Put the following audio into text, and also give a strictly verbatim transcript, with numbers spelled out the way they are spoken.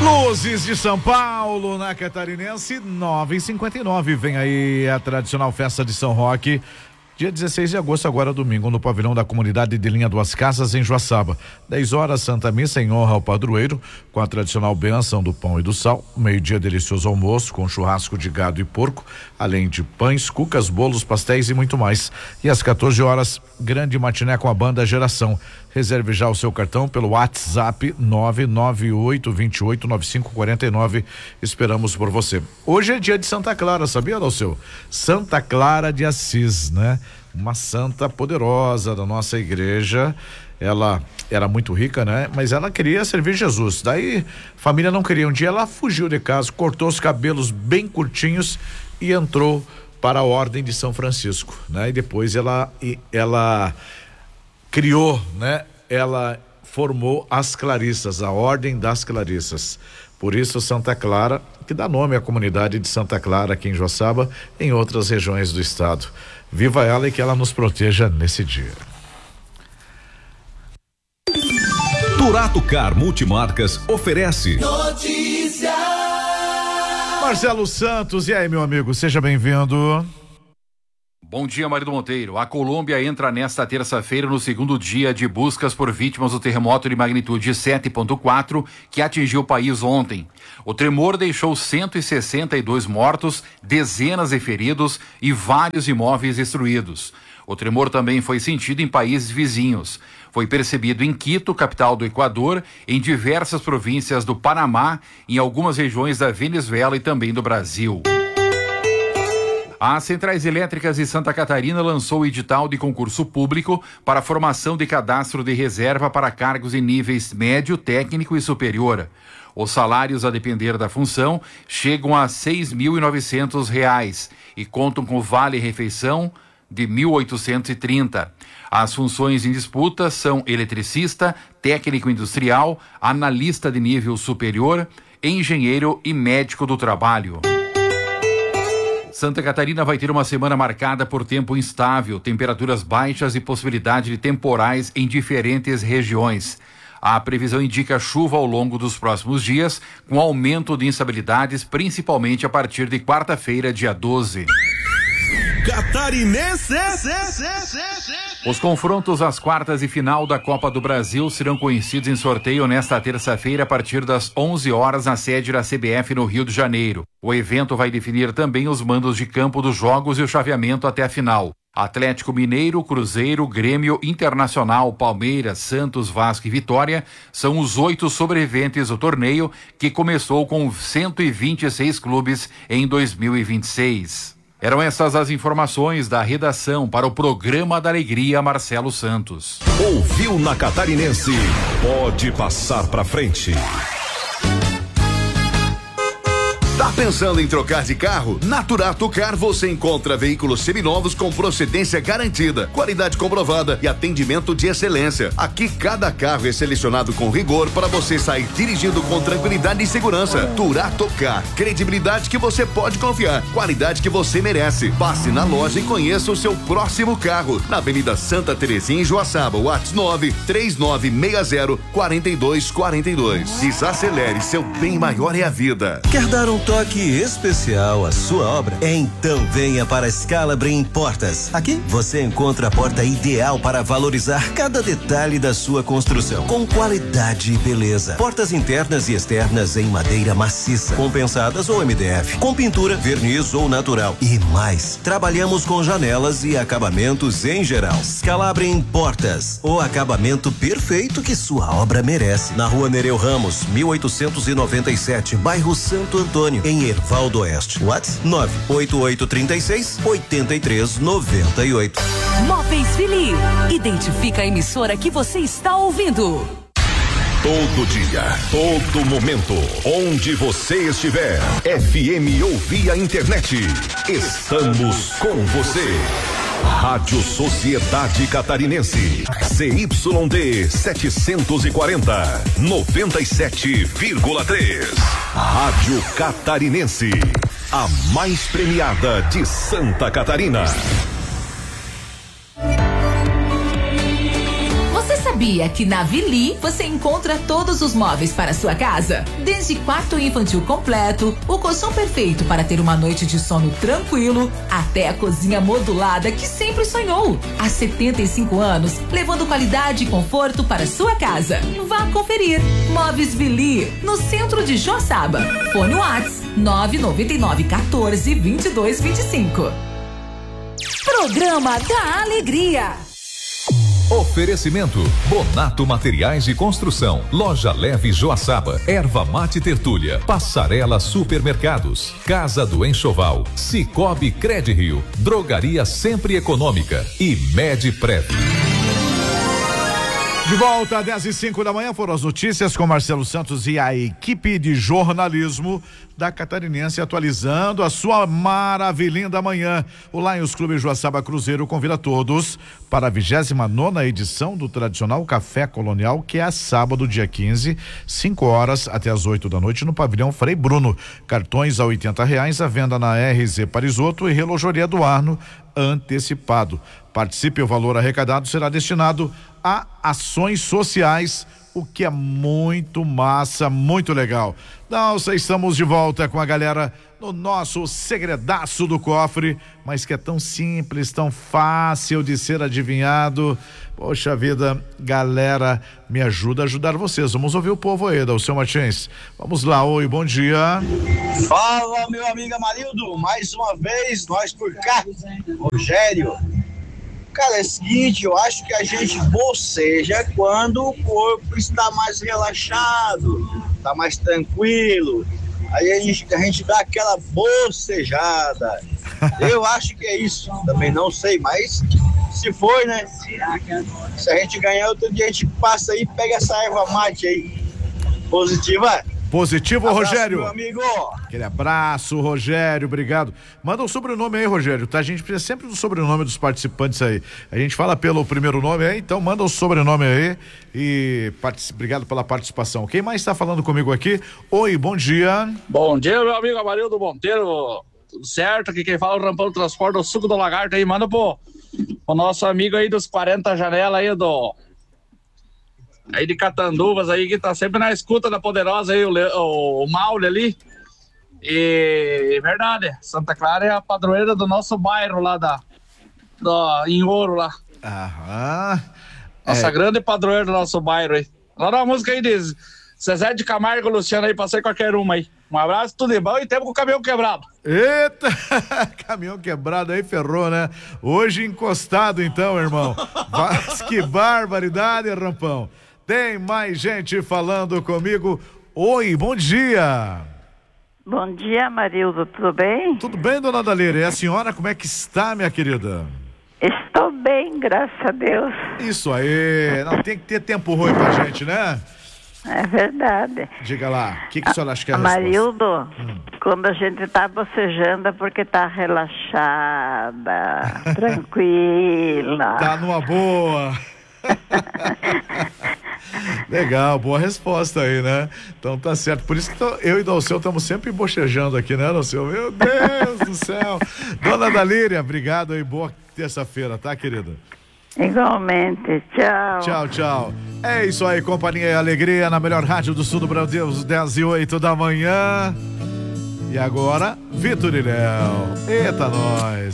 Luzes de São Paulo, na Catarinense, nove e cinquenta e nove. Vem aí a tradicional festa de São Roque. Dia dezesseis de agosto, agora domingo, no pavilhão da comunidade de Linha Duas Casas, em Joaçaba. dez horas, Santa Missa em honra ao padroeiro, com a tradicional bênção do pão e do sal. Meio-dia, delicioso almoço com churrasco de gado e porco, além de pães, cucas, bolos, pastéis e muito mais. E às quatorze horas, grande matiné com a banda Geração. Reserve já o seu cartão pelo WhatsApp nove nove oito dois oito nove cinco quatro nove. Esperamos por você. Hoje é dia de Santa Clara, sabia, Dalceu? Santa Clara de Assis, né? Uma santa poderosa da nossa igreja. Ela era muito rica, né? Mas ela queria servir Jesus. Daí, a família não queria. Um dia ela fugiu de casa, cortou os cabelos bem curtinhos e entrou para a Ordem de São Francisco, né? E depois ela, ela criou, né? Ela formou as Clarissas, a Ordem das Clarissas. Por isso, Santa Clara, que dá nome à comunidade de Santa Clara aqui em Joaçaba, em outras regiões do estado. Viva ela e que ela nos proteja nesse dia. Turato Car Multimarcas oferece notícia. Marcelo Santos, e aí, meu amigo, seja bem-vindo. Bom dia, Marido Monteiro. A Colômbia entra nesta terça-feira no segundo dia de buscas por vítimas do terremoto de magnitude sete ponto quatro que atingiu o país ontem. O tremor deixou cento e sessenta e dois mortos, dezenas de feridos e vários imóveis destruídos. O tremor também foi sentido em países vizinhos. Foi percebido em Quito, capital do Equador, em diversas províncias do Panamá, em algumas regiões da Venezuela e também do Brasil. As Centrais Elétricas de Santa Catarina lançou o edital de concurso público para a formação de cadastro de reserva para cargos em níveis médio, técnico e superior. Os salários, a depender da função, chegam a seis mil e novecentos reais e contam com vale-refeição de mil oitocentos e trinta. As funções em disputa são eletricista, técnico industrial, analista de nível superior, engenheiro e médico do trabalho. Santa Catarina vai ter uma semana marcada por tempo instável, temperaturas baixas e possibilidade de temporais em diferentes regiões. A previsão indica chuva ao longo dos próximos dias, com aumento de instabilidades, principalmente a partir de quarta-feira, dia doze. Catarinense. Os confrontos às quartas e final da Copa do Brasil serão conhecidos em sorteio nesta terça-feira a partir das onze horas na sede da C B F no Rio de Janeiro. O evento vai definir também os mandos de campo dos jogos e o chaveamento até a final. Atlético Mineiro, Cruzeiro, Grêmio, Internacional, Palmeiras, Santos, Vasco e Vitória são os oito sobreviventes do torneio, que começou com cento e vinte e seis clubes em dois mil e vinte e seis. Eram essas as informações da redação para o Programa da Alegria, Marcelo Santos. Ouviu na Catarinense? Pode passar pra frente. Tá pensando em trocar de carro? Na Turato Car você encontra veículos seminovos com procedência garantida, qualidade comprovada e atendimento de excelência. Aqui cada carro é selecionado com rigor para você sair dirigindo com tranquilidade e segurança. Turato Car, credibilidade que você pode confiar, qualidade que você merece. Passe na loja e conheça o seu próximo carro. Na Avenida Santa Terezinha em Joaçaba, WhatsApp nove três nove seis zero quatro dois quatro dois. Desacelere, seu bem maior é a vida. Quer dar um toque especial à sua obra? Então venha para a Scalabrin Portas. Aqui você encontra a porta ideal para valorizar cada detalhe da sua construção, com qualidade e beleza. Portas internas e externas em madeira maciça, compensadas ou M D F, com pintura, verniz ou natural e mais. Trabalhamos com janelas e acabamentos em geral. Scalabrin Portas, o acabamento perfeito que sua obra merece. Na Rua Nereu Ramos, mil oitocentos e noventa e sete, bairro Santo Antônio, em Ervaldo Oeste. WhatsApp nove oito oito três seis oito três nove oito. Móveis Fili. Identifica a emissora que você está ouvindo. Todo dia, todo momento, onde você estiver, F M ou via internet, estamos com você. Rádio Sociedade Catarinense, C Y D setecentos e quarenta, noventa e sete vírgula três. Rádio Catarinense, a mais premiada de Santa Catarina. Sabia que na Vili você encontra todos os móveis para sua casa? Desde quarto infantil completo, o colchão perfeito para ter uma noite de sono tranquilo, até a cozinha modulada que sempre sonhou. Há setenta e cinco anos, levando qualidade e conforto para sua casa. Vá conferir. Móveis Vili, no centro de Joaçaba. Fone Whats nove nove nove um quatro, dois dois dois cinco. Programa da Alegria. Oferecimento Bonato Materiais de Construção, Loja Leve Joaçaba, Erva Mate Tertúlia, Passarela Supermercados, Casa do Enxoval, Cicobi Credrio, Drogaria Sempre Econômica e Medprev. De volta às dez e cinco da manhã foram as notícias com Marcelo Santos e a equipe de jornalismo da Catarinense atualizando a sua maravilhinda da manhã. O Lions Clube Joaçaba Cruzeiro convida todos para a vigésima nona edição do tradicional Café Colonial, que é sábado, dia quinze, cinco horas até as oito da noite no pavilhão Frei Bruno. Cartões a oitenta reais, à venda na R Z Parisoto e Relojoria do Arno antecipado. Participe, o valor arrecadado será destinado a ações sociais, o que é muito massa, muito legal. Nossa, estamos de volta com a galera no nosso segredaço do cofre, mas que é tão simples, tão fácil de ser adivinhado. Poxa vida, galera, me ajuda a ajudar vocês. Vamos ouvir o povo aí, Dalceu Martins. Vamos lá, oi, bom dia. Fala, meu amigo Amarildo, mais uma vez, nós por cá, Rogério. Cara, é o seguinte, eu acho que a gente boceja quando o corpo está mais relaxado, está mais tranquilo. Aí a gente, a gente dá aquela bocejada. Eu acho que é isso. Também não sei, mas se for, né? Se a gente ganhar outro dia, a gente passa aí e pega essa erva mate aí. Positiva? Positivo, Abraço, Rogério. meu amigo. Aquele abraço, Rogério, obrigado. Manda o um sobrenome aí, Rogério, tá? A gente precisa sempre do sobrenome dos participantes aí. A gente fala pelo primeiro nome aí, então manda o sobrenome aí e participe. Obrigado pela participação. Quem mais está falando comigo aqui? Oi, bom dia. Bom dia, meu amigo Amarildo Monteiro. Tudo certo? Aqui quem fala é o Rampão Transporte, o suco do lagarto aí. Manda pro, pro nosso amigo aí dos quarenta janela aí do... aí de Catanduvas aí, que tá sempre na escuta da Poderosa aí, o, Le, o, o Maule ali. E verdade, Santa Clara é a padroeira do nosso bairro lá da, da em Ouro lá. Aham. Nossa é. grande padroeira do nosso bairro aí. Agora uma música aí de Zezé de Camargo e Luciano aí, passei qualquer uma aí. Um abraço, tudo de bom e tempo com o caminhão quebrado. Eita, caminhão quebrado aí, ferrou, né? Hoje encostado então, irmão. Mas que barbaridade, Rampão. Tem mais gente falando comigo. Oi, bom dia. Bom dia, Marildo, tudo bem? Tudo bem, dona Dalira? E a senhora, como é que está, minha querida? Estou bem, graças a Deus. Isso aí, não tem que ter tempo ruim pra gente, né? É verdade. Diga lá, o que, que a senhora acha que é a Marildo, hum. quando a gente tá bocejando é porque tá relaxada, tranquila. Tá numa boa. Legal, boa resposta aí, né? Então tá certo. Por isso que tô, eu e Dalceu estamos sempre bochejando aqui, né, Dalceu? Meu Deus do céu. Dona Dalíria, obrigado aí. Boa terça-feira, tá, querida? Igualmente. Tchau. Tchau, tchau. É isso aí, companhia e alegria na melhor rádio do sul do Brasil, dez e oito da manhã. E agora, Vitor e Léo. Eita, nós.